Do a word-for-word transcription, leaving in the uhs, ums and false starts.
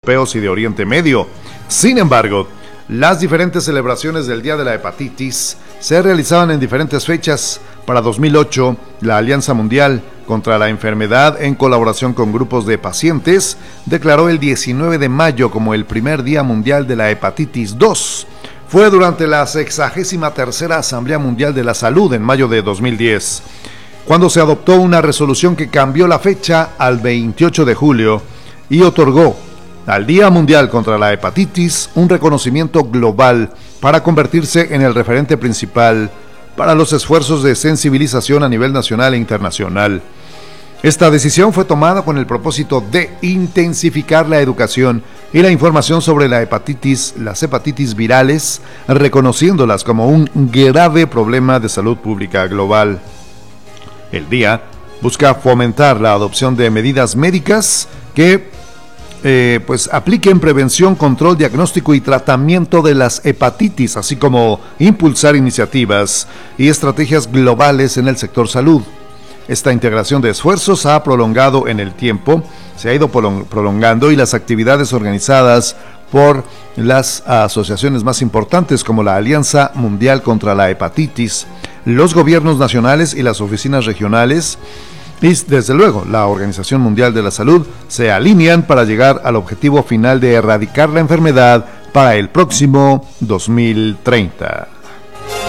europeos y de Oriente Medio. Sin embargo, las diferentes celebraciones del Día de la Hepatitis se realizaban en diferentes fechas. Para dos mil ocho, la Alianza Mundial contra la Enfermedad, en colaboración con grupos de pacientes, declaró el diecinueve de mayo como el primer Día Mundial de la Hepatitis dos. Fue durante la sexagésima tercera Asamblea Mundial de la Salud en mayo de dos mil diez, cuando se adoptó una resolución que cambió la fecha al veintiocho de julio y otorgó al Día Mundial contra la Hepatitis un reconocimiento global para convertirse en el referente principal para los esfuerzos de sensibilización a nivel nacional e internacional. Esta decisión fue tomada con el propósito de intensificar la educación y la información sobre la hepatitis, las hepatitis virales, reconociéndolas como un grave problema de salud pública global. El día busca fomentar la adopción de medidas médicas que Eh, pues apliquen prevención, control, diagnóstico y tratamiento de las hepatitis, así como impulsar iniciativas y estrategias globales en el sector salud. Esta integración de esfuerzos ha prolongado en el tiempo, se ha ido prolongando, y las actividades organizadas por las asociaciones más importantes como la Alianza Mundial contra la Hepatitis, los gobiernos nacionales y las oficinas regionales, y desde luego la Organización Mundial de la Salud, se alinean para llegar al objetivo final de erradicar la enfermedad para el próximo dos mil treinta.